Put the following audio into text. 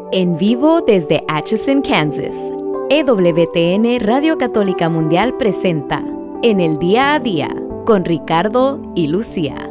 En vivo desde Atchison, Kansas, EWTN Radio Católica Mundial presenta En el Día a Día con Ricardo y Lucía.